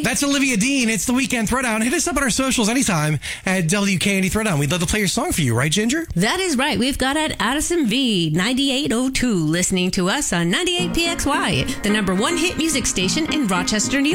That's Olivia Dean. It's the Weekend Throwdown. Hit us up on our socials anytime at WKND Throwdown. We'd love to play your song for you, right, Ginger? That is right. We've got at Addison V 9802 listening to us on 98 PXY, the #1 hit music station in Rochester, New York.